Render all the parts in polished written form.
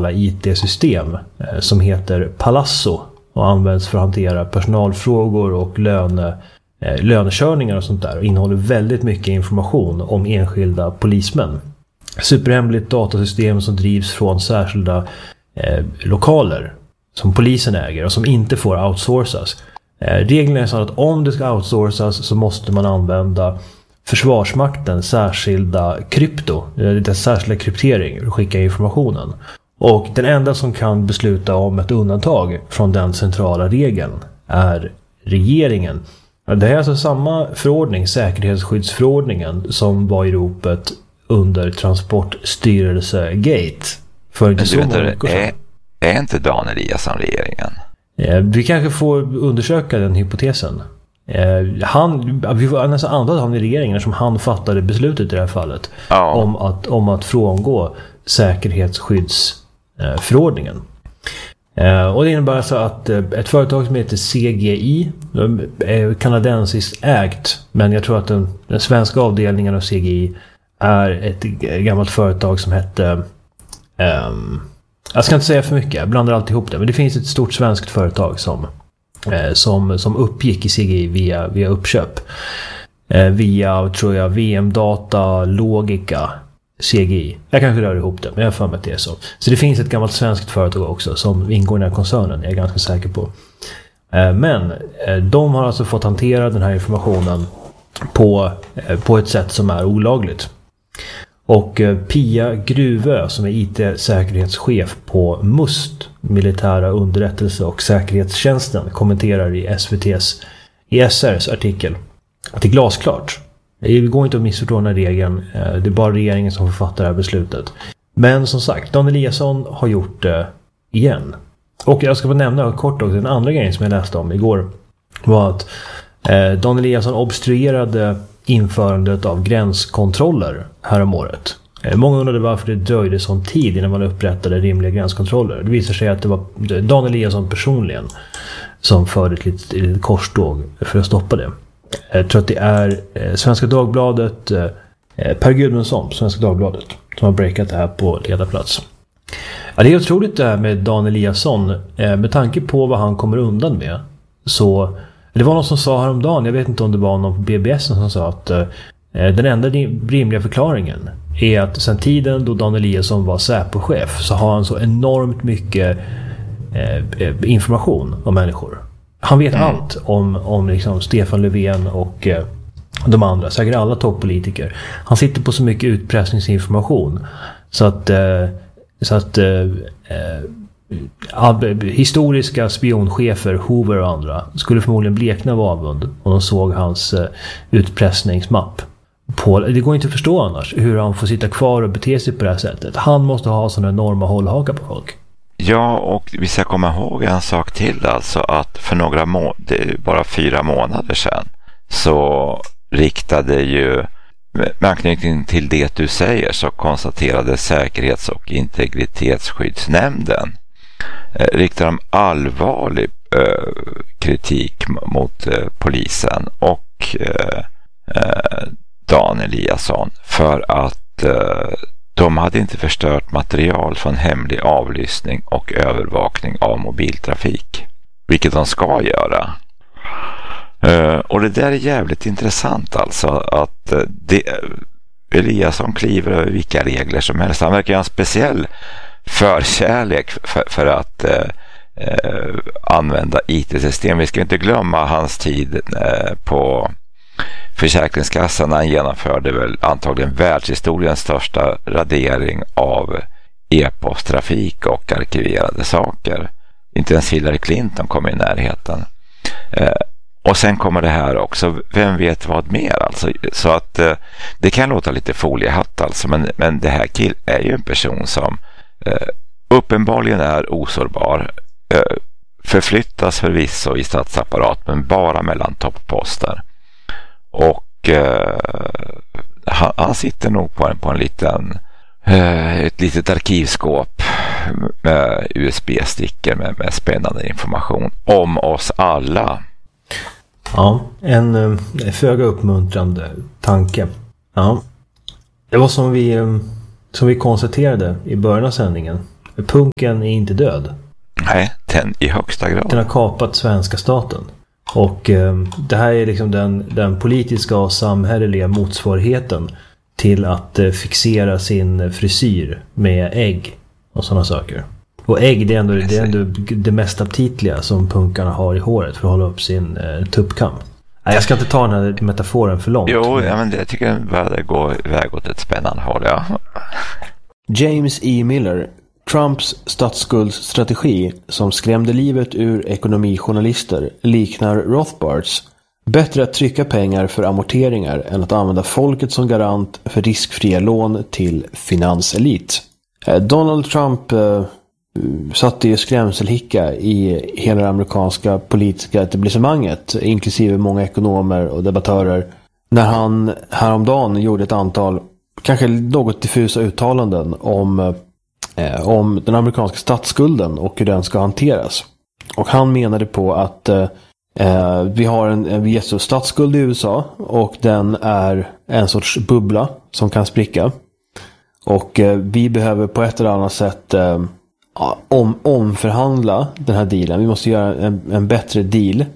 centrala IT-system som heter Palazzo och används för att hantera personalfrågor och lönekörningar och sånt där, och innehåller väldigt mycket information om enskilda polismän. Superhemligt datasystem som drivs från särskilda lokaler som polisen äger och som inte får outsourcas. Reglerna är så att om det ska outsourcas så måste man använda Försvarsmaktens särskilda särskilda kryptering för att skicka informationen. Och den enda som kan besluta om ett undantag från den centrala regeln är regeringen. Det är alltså samma förordning, säkerhetsskyddsförordningen, som var i ropet under Transportstyrelse-gate. För inte så många veckor sedan. Är inte Dan Eliasson regeringen? Vi kanske får undersöka den hypotesen. Vi får nästan anta att han är regeringen som han fattade beslutet i det här fallet. Ja. Om att frångå säkerhetsskyddsförordningen. Och det innebär alltså att ett företag som heter CGI är kanadensiskt ägt, men jag tror att den svenska avdelningen av CGI är ett gammalt företag som hette jag ska inte säga för mycket, jag blandar alltid ihop det, men det finns ett stort svenskt företag som uppgick i CGI via uppköp via, tror jag, VM-data, Logica, CGI. Jag kanske rör ihop det, men jag har för mig att det är så. Så det finns ett gammalt svenskt företag också som ingår i den här koncernen, jag är ganska säker på. Men de har alltså fått hantera den här informationen på ett sätt som är olagligt. Och Pia Gruvö, som är IT-säkerhetschef på MUST, militära underrättelse- och säkerhetstjänsten, kommenterar i SRs artikel att det är glasklart. Det går inte att missförstå den här regeln. Det är bara regeringen som får fatta det här beslutet. Men som sagt, Dan Eliasson har gjort det igen. Och jag ska bara nämna kort också, den andra grejen som jag läste om igår var att Dan Eliasson obstruerade införandet av gränskontroller här om året. Många undrade varför det dröjde sån tid innan man upprättade rimliga gränskontroller. Det visar sig att det var Dan Eliasson personligen som förde ett litet korståg för att stoppa det. Jag tror att det är Svenska Dagbladet, Per Gudmundsson på Svenska Dagbladet, som har breakat det här på ledarplats. Ja, det är otroligt det här med Dan Eliasson, med tanke på vad han kommer undan med. Så det var någon som sa häromdagen, jag vet inte om det var någon på BBS som sa att den enda rimliga förklaringen är att sedan tiden då Dan Eliasson var Säpo-chef så har han så enormt mycket information om människor. Han vet allt om liksom Stefan Löfven och de andra, säkert alla toppolitiker. Han sitter på så mycket utpressningsinformation så att historiska spionchefer, Hoover och andra, skulle förmodligen blekna av avund om de såg hans utpressningsmapp. Det går inte att förstå annars hur han får sitta kvar och bete sig på det här sättet. Han måste ha sådana enorma hållhakar på folk. Ja, och vi ska komma ihåg en sak till, alltså att för bara 4 månader sedan så riktade ju, med anknytning till det du säger, så konstaterade Säkerhets- och integritetsskyddsnämnden riktar de allvarlig kritik mot polisen och Dan Eliasson för att de hade inte förstört material från hemlig avlyssning och övervakning av mobiltrafik, vilket de ska göra. Och det där är jävligt intressant, alltså att Eliasson kliver över vilka regler som helst. Han verkar ha en speciell förkärlek för att använda IT-system. Vi ska inte glömma hans tid på Försäkringskassan. Han genomförde väl antagligen världshistoriens största radering av e-posttrafik och arkiverade saker. Inte ens Hillary Clinton kom i närheten. Och sen kommer det här också, vem vet vad mer, alltså, så att det kan låta lite foliehatt alltså, men det här är ju en person som uppenbarligen är osårbar, förflyttas förvisso i statsapparat, men bara mellan toppposter, och han sitter nog på en liten ett litet arkivskåp med USB-stickor med spännande information om oss alla. Ja, en föga uppmuntrande tanke. Ja. Det var som vi konstaterade i början av sändningen, Punken är inte död. Nej, den i högsta grad. Den har kapat svenska staten. Och det här är liksom den politiska och samhälleliga motsvarigheten till att fixera sin frisyr med ägg och sådana saker. Och ägg, det är ändå det mest aptitliga som punkarna har i håret för att hålla upp sin tuppkam. Jag ska inte ta den här metaforen för långt. Jo, men jag tycker den började gå iväg åt ett spännande håll, ja. James E. Miller, Trumps statsskuldsstrategi som skrämde livet ur ekonomijournalister, liknar Rothbards. Bättre att trycka pengar för amorteringar än att använda folket som garant för riskfria lån till finanselit. Donald Trump satte ju skrämselhicka i hela det amerikanska politiska etablissemanget, inklusive många ekonomer och debattörer, när han häromdagen gjorde ett antal kanske något diffusa uttalanden om den amerikanska statsskulden och hur den ska hanteras. Och han menade på att vi har en jättestor statsskuld i USA och den är en sorts bubbla som kan spricka. Och vi behöver på ett eller annat sätt omförhandla den här dealen. Vi måste göra en bättre deal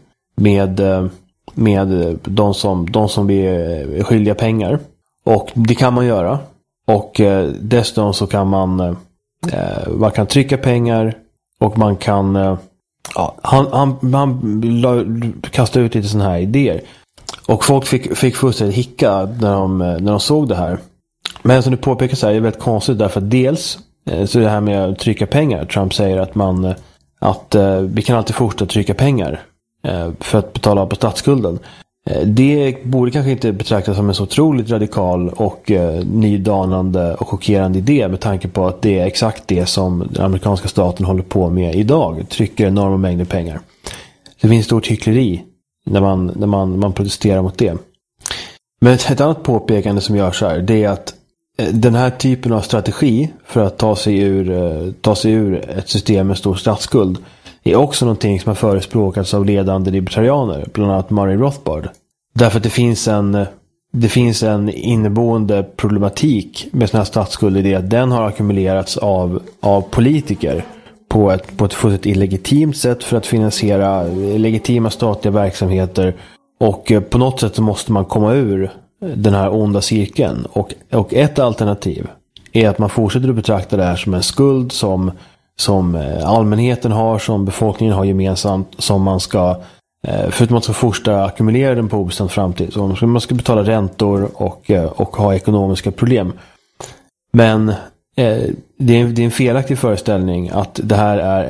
med de som vi är skyldiga pengar. Och det kan man göra. Och dessutom så kan man kan trycka pengar och man kan han kastade ut lite sådana här idéer. Och folk fick fullständigt hicka när de såg det här. Men som du påpekar så här, det är väldigt konstigt därför att dels så det här med att trycka pengar. Trump säger att vi kan alltid fortsätta trycka pengar för att betala på statsskulden. Det borde kanske inte betraktas som en så otroligt radikal och nydanande och chockerande idé med tanke på att det är exakt det som den amerikanska staten håller på med idag. Trycker enorma mängder pengar. Det finns stort hyckleri när man protesterar mot det. Men ett annat påpekande som görs här, det är att den här typen av strategi för att ta sig ur ett system med stor statsskuld är också någonting som har förespråkats av ledande libertarianer, bland annat Murray Rothbard. Därför att det finns en inneboende problematik med sådana här statsskulder, det är att den har ackumulerats av politiker på ett fullt illegitimt sätt för att finansiera legitima statliga verksamheter, och på något sätt så måste man komma ur den här onda cirkeln. Och ett alternativ är att man fortsätter att betrakta det här som en skuld som allmänheten har, som befolkningen har gemensamt, som man ska för att man ska fortsätta ackumulera den på obestämd framtid. Så man ska betala räntor och ha ekonomiska problem. Men det är en felaktig föreställning att det här är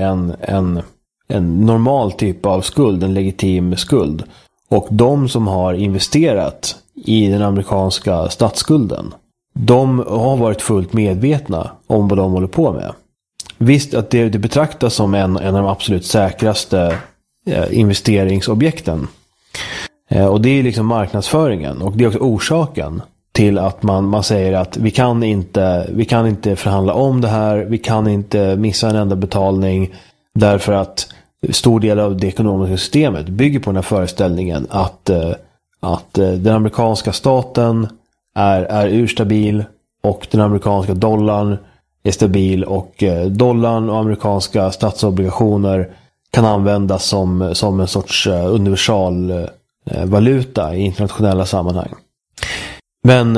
en normal typ av skuld, en legitim skuld. Och de som har investerat i den amerikanska statsskulden, de har varit fullt medvetna om vad de håller på med. Visst att det betraktas som en av de absolut säkraste investeringsobjekten. Och det är liksom marknadsföringen. Och det är också orsaken till att man säger att vi kan inte förhandla om det här. Vi kan inte missa en enda betalning. Därför att stor del av det ekonomiska systemet bygger på den här föreställningen att den amerikanska staten är urstabil och den amerikanska dollarn är stabil, och dollarn och amerikanska statsobligationer kan användas som en sorts universal valuta i internationella sammanhang. Men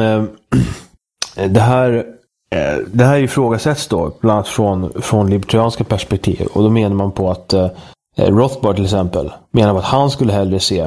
det här ifrågasätts då bland annat från libertarianska perspektiv, och då menar man på att Rothbard till exempel menar att han skulle hellre se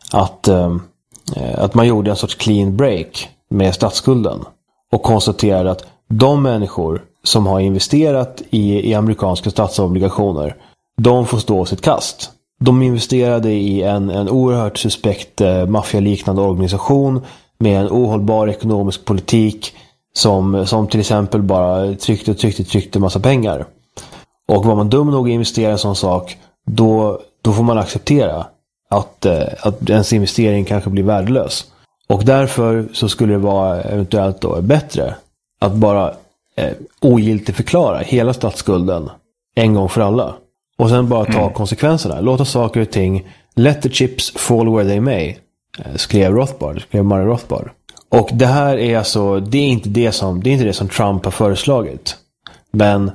att man gjorde en sorts clean break med statsskulden och konstaterade att de människor som har investerat i amerikanska statsobligationer, de får stå sitt kast. De investerade i en oerhört suspekt maffialiknande organisation med en ohållbar ekonomisk politik som till exempel bara tryckte massa pengar. Och var man dum nog att investera i en sån sak, då får man acceptera att ens investering kanske blir värdelös. Och därför så skulle det vara eventuellt då bättre att bara ogiltigt förklara hela statsskulden en gång för alla. Och sen bara ta konsekvenserna. Låta saker och ting, let the chips fall where they may, skrev Murray Rothbard. Och det här är alltså, det är inte det som Trump har föreslagit. Men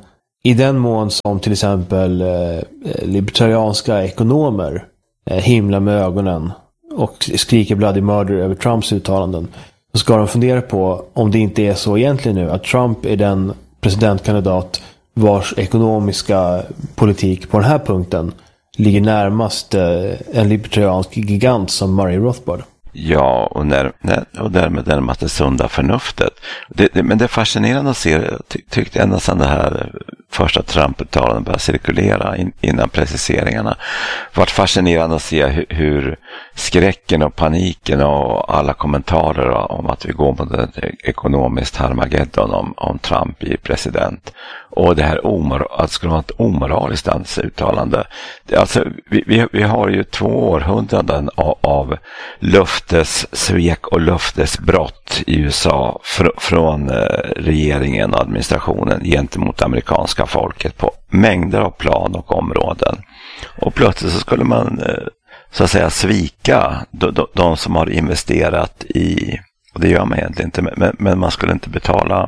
i den mån som till exempel libertarianska ekonomer himlar med ögonen och skriker bloody murder över Trumps uttalanden, så ska de fundera på om det inte är så egentligen nu att Trump är den presidentkandidat vars ekonomiska politik på den här punkten ligger närmast en libertariansk gigant som Murray Rothbard. Ja, och därmed närmast det sunda förnuftet. Men det är fascinerande att se, jag tyckte ända sedan det här första Trump-uttalandet började cirkulera innan preciseringarna. Det var fascinerande att se hur skräcken och paniken och alla kommentarer om att vi går mot ett ekonomiskt Harmageddon om Trump blir president. Och det här att det skulle vara ett omoraliskt uttalande. Alltså, vi har ju 2 århundraden av löftessvek och löftesbrott i USA från regeringen och administrationen gentemot amerikanska folket på mängder av plan och områden. Och plötsligt så skulle man så att säga svika de som har investerat i, och det gör man egentligen inte, men man skulle inte betala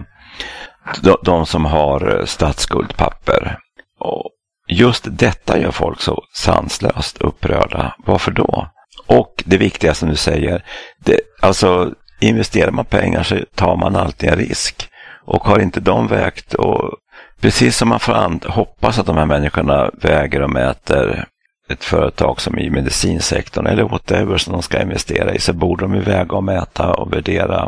de som har statsskuldpapper. Och just detta gör folk så sanslöst upprörda. Varför då? Och det viktiga som du säger, alltså investerar man pengar så tar man alltid en risk. Och har inte de vägt, och precis som man får hoppas att de här människorna väger och mäter ett företag som i medicinsektorn eller whatever som de ska investera i, så borde de ju väga och mäta och värdera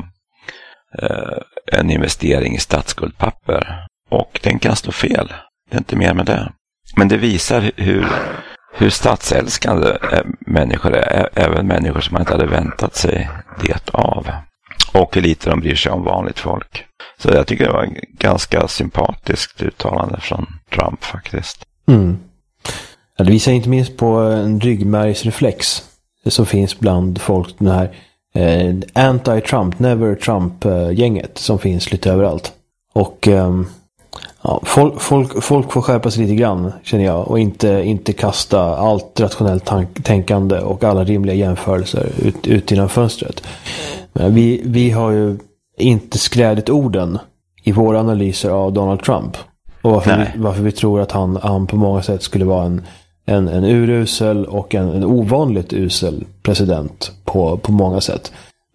en investering i statsskuldpapper. Och den kan stå fel. Det är inte mer med det. Men det visar hur statsälskande människor är. Även människor som man inte hade väntat sig det av. Och hur lite de bryr sig om vanligt folk. Så jag tycker det var ett ganska sympatiskt uttalande från Trump faktiskt. Mm. Ja, det visar inte minst på en ryggmärgsreflex som finns bland folk, den här anti-Trump, never Trump-gänget som finns lite överallt. Och ja, folk får skärpa sig lite grann, känner jag, och inte kasta allt rationellt tänkande och alla rimliga jämförelser ut genom fönstret. Men vi har ju inte skrädit orden i våra analyser av Donald Trump. Och varför vi tror att han på många sätt skulle vara en urusel och en ovanligt usel president på många sätt.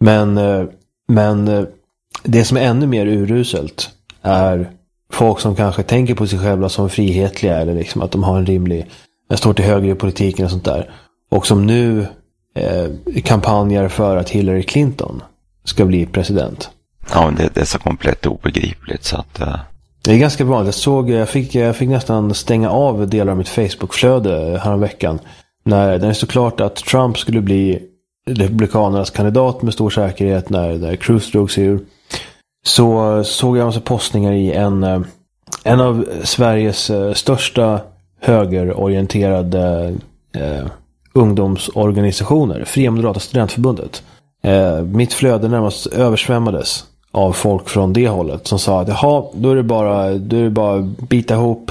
Men det som är ännu mer uruselt är folk som kanske tänker på sig själva som frihetliga, eller liksom att de har en rimlig, står till höger i politiken och sånt där, och som nu kampanjar för att Hillary Clinton ska bli president. Ja, det är så komplett obegripligt så att det är ganska bra. Jag fick nästan stänga av delar av mitt Facebook-flöde häromveckan när det stod klart att Trump skulle bli republikanernas kandidat med stor säkerhet när Cruz drog sig ur. Så såg jag en massa postningar i en av Sveriges största högerorienterade ungdomsorganisationer, Fria Moderata Studentförbundet. Mitt flöde närmast översvämmades av folk från det hållet som sa att då är det bara bita ihop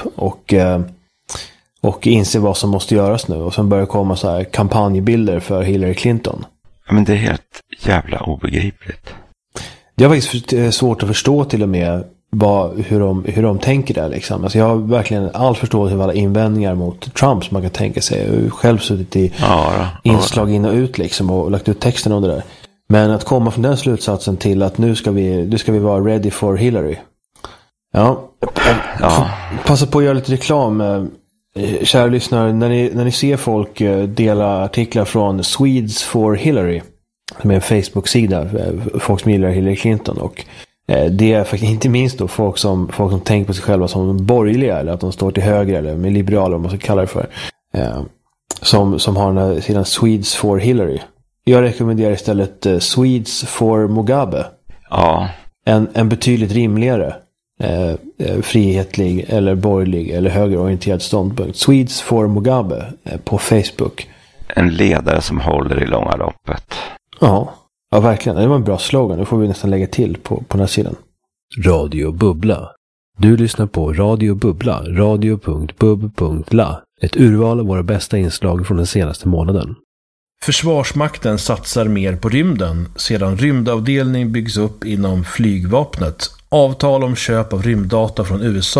och inse vad som måste göras nu. Och sen börjar komma så här kampanjbilder för Hillary Clinton. Men det är helt jävla obegripligt. Det var faktiskt svårt att förstå till och med hur de tänker där liksom. Alltså jag har verkligen all förståelse för alla invändningar mot Trump som man kan tänka sig. Jag har själv suttit i inslag in och ut liksom och lagt ut texten om det där. Men att komma från den slutsatsen till att nu ska vi vara ready for Hillary. Ja. Passa på att göra lite reklam. Kära lyssnare, när ni ser folk dela artiklar från Swedes for Hillary, med en Facebook-sida, folk som gillar Hillary Clinton, och det är faktiskt inte minst då folk som tänker på sig själva som borgerliga, eller att de står till höger, eller med liberaler, om man ska kalla det för, som har den här sidan Swedes for Hillary. Jag rekommenderar istället Swedes for Mugabe. Ja. En betydligt rimligare frihetlig eller borgerlig eller högerorienterad ståndpunkt. Swedes for Mugabe på Facebook. En ledare som håller i långa loppet. Ja, verkligen. Det var en bra slogan. Det får vi nästan lägga till på den här sidan. Radio Bubbla. Du lyssnar på Radio Bubbla, radio.bub.la. Ett urval av våra bästa inslag från den senaste månaden. Försvarsmakten satsar mer på rymden sedan rymdavdelning byggs upp inom flygvapnet. Avtal om köp av rymddata från USA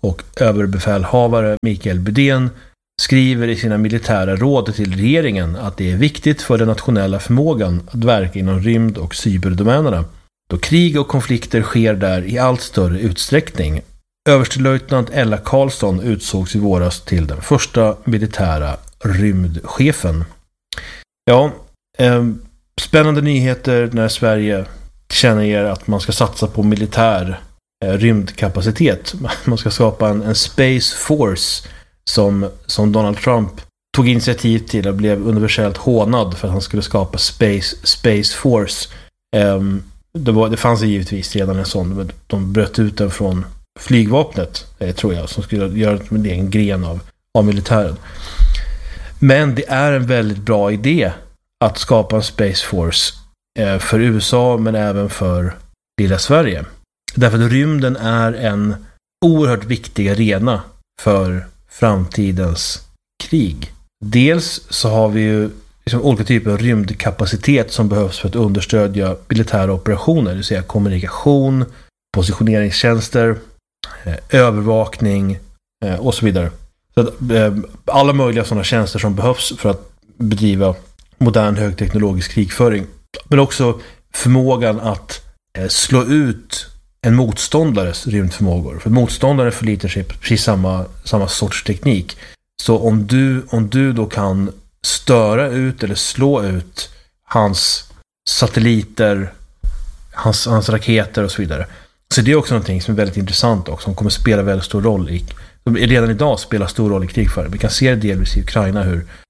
och överbefälhavare Mikael Bydén skriver i sina militära råd till regeringen att det är viktigt för den nationella förmågan att verka inom rymd- och cyberdomänerna, då krig och konflikter sker där i allt större utsträckning. Överstelöjtnant Ella Karlsson utsågs i våras till den första militära rymdchefen. Ja, spännande nyheter när Sverige tillkännager att man ska satsa på militär rymdkapacitet. Man ska skapa en Space Force som Donald Trump tog initiativ till och blev universellt hånad för att han skulle skapa Space Force. Det fanns givetvis redan en sån, men de bröt ut den från flygvapnet, tror jag, som skulle göra en egen gren av militären. Men det är en väldigt bra idé att skapa en Space Force för USA, men även för lilla Sverige. Därför att rymden är en oerhört viktig arena för framtidens krig. Dels så har vi ju liksom olika typer av rymdkapacitet som behövs för att understödja militära operationer, det vill säga kommunikation, positioneringstjänster, övervakning och så vidare. Så att, alla möjliga sådana tjänster som behövs för att bedriva modern högteknologisk krigföring. Men också förmågan att slå ut en motståndares rymdförmågor. För motståndaren förlitar sig på precis samma sorts teknik. Så om du då kan störa ut eller slå ut hans satelliter, hans raketer och så vidare. Så det är också någonting som är väldigt intressant och som kommer spela väldigt stor roll redan idag spelar stor roll i krigföring. Vi kan se det delvis i Ukraina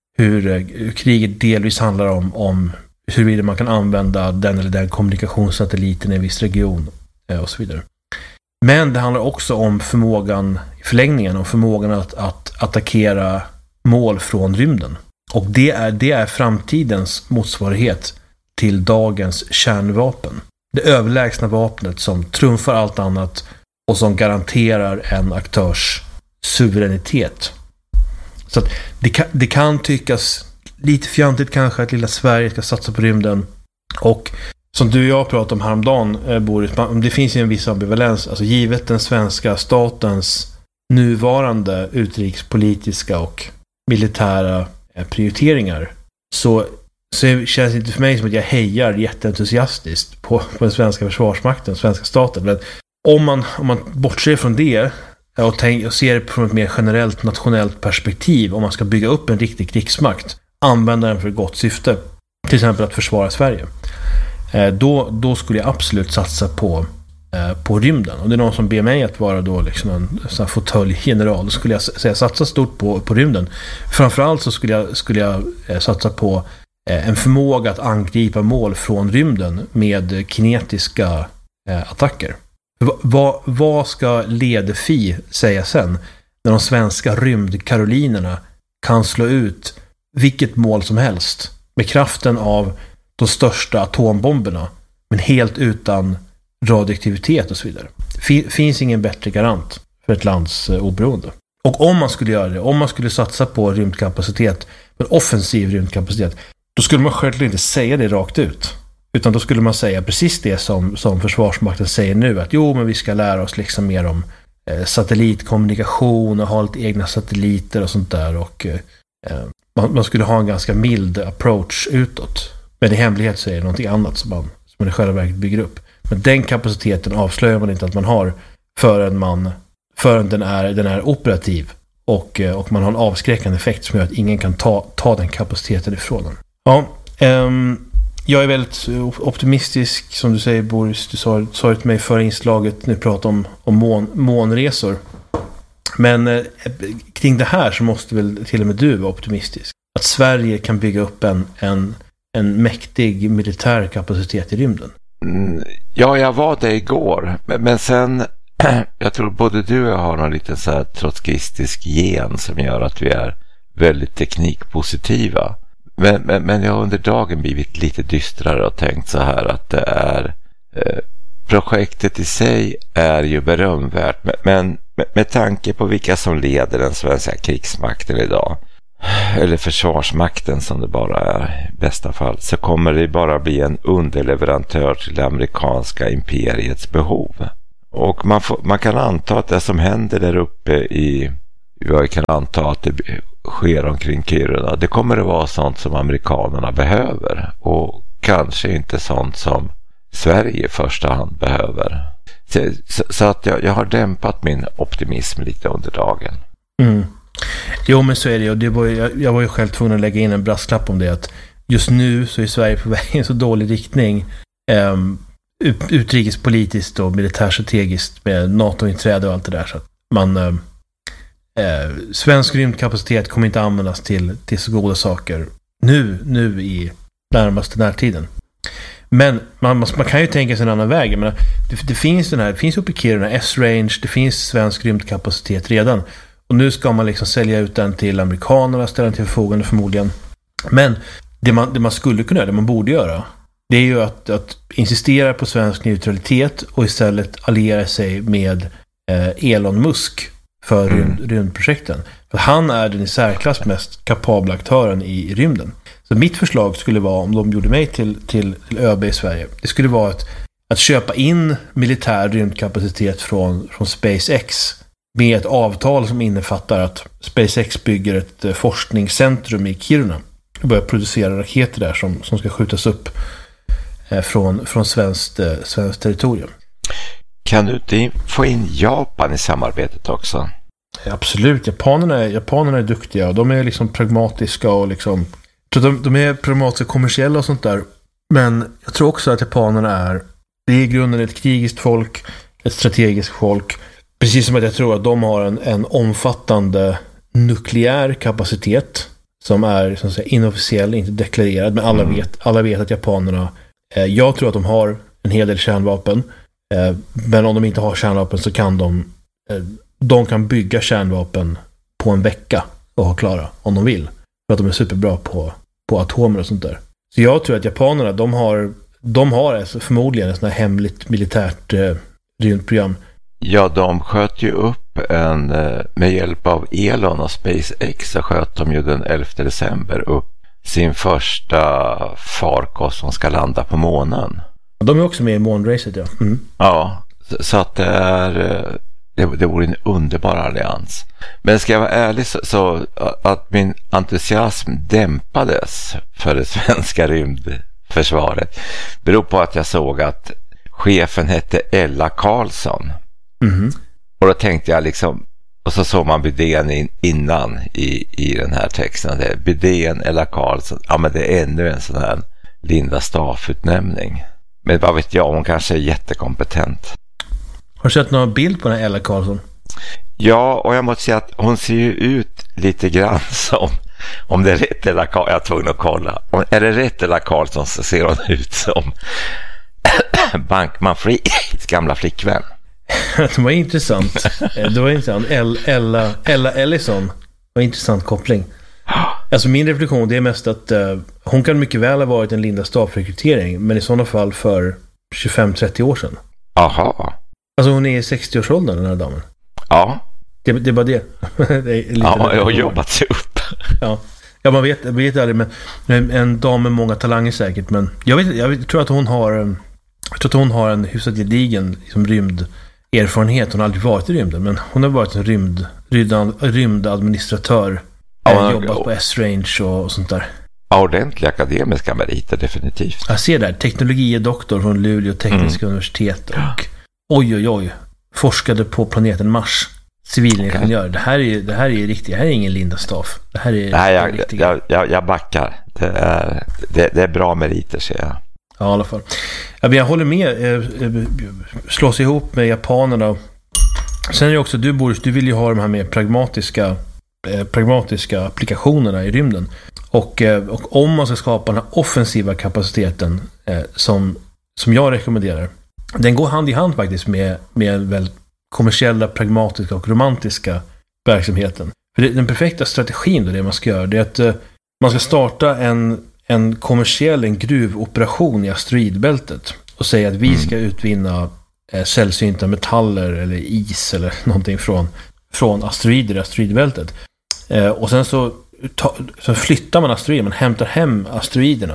hur kriget delvis handlar om huruvida man kan använda den eller den kommunikationssatelliten i en viss region och så vidare. Men det handlar också om förmågan i förlängningen, om förmågan att attackera mål från rymden. Och det är framtidens motsvarighet till dagens kärnvapen. Det överlägsna vapnet som trumfar allt annat och som garanterar en aktörs suveränitet. Så att det kan tyckas lite fjantigt kanske att lilla Sverige ska satsa på rymden. Och som du och jag pratade om häromdagen, Boris, det finns ju en viss ambivalens. Alltså givet den svenska statens nuvarande utrikespolitiska och militära prioriteringar så känns det inte för mig som att jag hejar jätteentusiastiskt på den svenska försvarsmakten, svenska staten. Men om man bortser från det och ser det från ett mer generellt nationellt perspektiv, om man ska bygga upp en riktig krigsmakt, använda den för ett gott syfte, till exempel att försvara Sverige, då skulle jag absolut satsa på rymden. Och det är någon som ber mig att vara då liksom en sån här fåtöljgeneral, då skulle jag säga satsa stort på rymden. Framförallt så skulle jag satsa på en förmåga att angripa mål från rymden med kinetiska attacker. Vad ska Ledefi säga sen när de svenska rymdkarolinerna kan slå ut vilket mål som helst med kraften av de största atombomberna, men helt utan radioaktivitet och så vidare. Finns ingen bättre garant för ett lands oberoende. Och om man skulle göra det, om man skulle satsa på rymdkapacitet, en offensiv rymdkapacitet, då skulle man självklart inte säga det rakt ut. Utan då skulle man säga precis det som Försvarsmakten säger nu, att men vi ska lära oss liksom mer om satellitkommunikation och ha lite egna satelliter och sånt där. Och man skulle ha en ganska mild approach utåt. Men i hemlighet så är det någonting annat som man i själva verket bygger upp. Men den kapaciteten avslöjar man inte att man har förrän den är operativ och man har en avskräckande effekt som gör att ingen kan ta den kapaciteten ifrån den. Ja, jag är väldigt optimistisk, som du säger, Boris. Du sa det till mig förra inslaget när vi pratade om månresor. Men kring det här så måste väl till och med du vara optimistisk. Att Sverige kan bygga upp en mäktig militär kapacitet i rymden. Ja, jag var det igår. Men sen, jag tror både du och jag har någon liten så här trotskistisk gen som gör att vi är väldigt teknikpositiva. Men jag har under dagen blivit lite dystrare och tänkt så här att det är projektet i sig är ju berömvärt, men med tanke på vilka som leder den svenska krigsmakten idag, eller försvarsmakten som det bara är i bästa fall, så kommer det bara bli en underleverantör till det amerikanska imperiets behov. Och man kan anta att det som händer där uppe jag kan anta att det sker omkring Kiruna, det kommer att vara sånt som amerikanerna behöver och kanske inte sånt som Sverige i första hand behöver. Så att jag har dämpat min optimism lite under dagen. Mm. Jo, men så är det. Och jag var ju själv tvungen att lägga in en brasklapp om det, att just nu så är Sverige på väg i en så dålig riktning utrikespolitiskt och militärstrategiskt med NATO-inträde och allt det där, så att svensk rymdkapacitet kommer inte användas till så goda saker nu i närmaste närtiden. Men man kan ju tänka sig en annan väg. Men det finns uppe i Kiruna, S-range, det finns svensk rymdkapacitet redan. Och nu ska man liksom sälja ut den till amerikanerna, ställa den till förfogande förmodligen. Men det man skulle kunna göra, det man borde göra, det är ju att insistera på svensk neutralitet och istället alliera sig med Elon Musk för rymdprojekten. För han är den i särklass mest kapabla aktören i rymden. Så mitt förslag skulle vara, om de gjorde mig till ÖB i Sverige, det skulle vara att köpa in militär rymdkapacitet från SpaceX med ett avtal som innefattar att SpaceX bygger ett forskningscentrum i Kiruna och börjar producera raketer där som ska skjutas upp från svenskt territorium. Kan du inte få in Japan i samarbetet också? Absolut, japanerna är duktiga och de är liksom pragmatiska och liksom, de är pragmatiska kommersiella och sånt där. Men jag tror också att japanerna det är i grunden ett krigiskt folk, ett strategiskt folk. Precis som att jag tror att de har en omfattande nukleär kapacitet som är så att säga inofficiell, inte deklarerad, men alla vet att japanerna, jag tror att de har en hel del kärnvapen, men om de inte har kärnvapen så kan de kan bygga kärnvapen på en vecka och ha klara om de vill, för att de är superbra på atomer och sånt där. Så jag tror att japanerna, de har alltså förmodligen ett sånt här hemligt militärt rymdprogram. Ja, de sköt ju upp med hjälp av Elon och SpaceX, så sköt de ju den 11 december upp sin första farkost som ska landa på månen. De är också med i månracet, ja. Mm. Ja, så att det vore en underbar allians. Men ska jag vara ärlig så att min entusiasm dämpades för det svenska rymdförsvaret beror på att jag såg att chefen hette Ella Karlsson. Mm. Och då tänkte jag liksom, och så såg man Bydén innan i den här texten, det är Bydén, Ella Karlsson, ja men det är ännu en sån här Linda Staff-utnämning. Men vad vet jag, hon kanske är jättekompetent. Har du sett någon bild på den här Ella Karlsson? Ja, och jag måste säga att hon ser ju ut lite grann som, om det är rätt Ella Karlsson, jag är tvungen att kolla. Är det rätt Ella Karlsson så ser hon ut som Bankman Frieds gamla flickvän. Det var intressant. Ella Ellison var en intressant koppling. Alltså min reflektion, det är mest att hon kan mycket väl ha varit en Linda Staff-rekrytering, men i sådana fall för 25-30 år sedan. Aha. Alltså hon är i 60-årsåldern, den här damen. Ja. Det är bara det. Ja, jag har jobbat sig upp. Ja, man vet aldrig, men en dam med många talanger säkert, men jag tror att hon har en hyfsat gedigen liksom, rymderfarenhet. Hon har aldrig varit i rymden, men hon har varit en rymdadministratör. Jobbat på S-range och sånt där. Ordentliga akademiska meriter, definitivt. Jag ser där, teknologidoktor från Luleå tekniska universitet och oj, forskade på planeten Mars. Civilingenjör. Okay. Det här är riktigt. Det här är ingen Linda Staff. Det här är jag backar. Det är bra meriter, ser jag. Ja, i alla fall. Jag håller med. Slås ihop med japanerna. Sen är det också, du vill ju ha de här mer pragmatiska applikationerna i rymden. Och om man ska skapa den här offensiva kapaciteten som jag rekommenderar, den går hand i hand faktiskt med väldigt kommersiella, pragmatiska och romantiska verksamheten. För den perfekta strategin då, det man ska göra, det är att man ska starta en kommersiell gruvoperation i asteroidbältet och säga att vi ska utvinna sällsynta metaller eller is eller någonting från asteroider i asteroidbältet. Och sen så flyttar man asteroider, man hämtar hem asteroiderna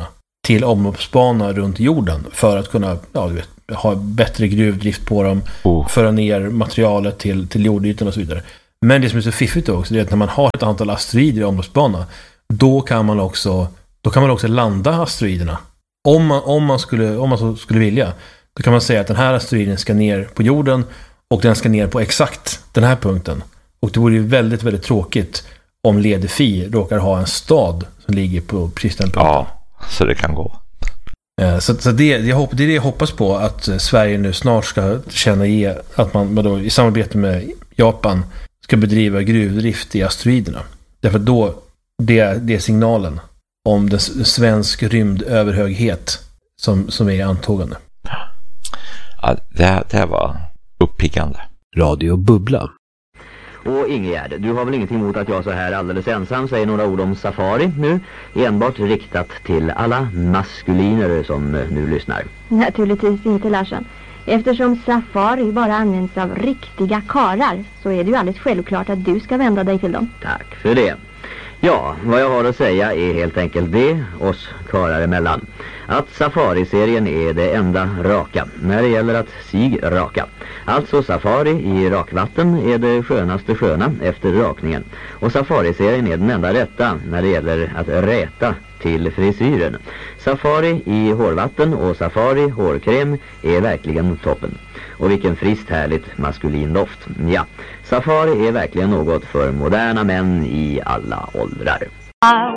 till omloppsbana runt jorden för att kunna ha bättre gruvdrift på dem, föra ner materialet till jordytan och så vidare. Men det som är så fiffigt också, det är att när man har ett antal asteroider i omloppsbana, då kan man också landa asteroiderna. Om man skulle vilja, då kan man säga att den här asteroiden ska ner på jorden och den ska ner på exakt den här punkten. Och det vore ju väldigt, väldigt tråkigt om Ledefi råkar ha en stad som ligger på precis den punkten. Ja, så det kan gå. Så det är det jag hoppas på, att Sverige nu snart ska ge att man då, i samarbete med Japan ska bedriva gruvdrift i asteroiderna. Därför då det är signalen om den svensk rymdöverhöghet som är antågande. Ja, det var uppiggande. Radio Bubbla. Och Ingegärd, du har väl ingenting emot att jag så här alldeles ensam säger några ord om Safari nu, enbart riktat till alla maskuliner som nu lyssnar? Naturligtvis inte, Larsson. Eftersom Safari bara används av riktiga karar, så är det ju alldeles självklart att du ska vända dig till dem. Tack för det. Ja, vad jag har att säga är helt enkelt det, oss karar emellan, att Safari-serien är det enda raka när det gäller att sig raka. Alltså Safari i rakvatten är det skönaste sköna efter rakningen. Och Safari-serien är den enda rätta när det gäller att räta till frisyren. Safari i hårvatten och Safari hårkräm är verkligen toppen. Och vilken friskt härligt maskulin doft. Ja, Safari är verkligen något för moderna män i alla åldrar.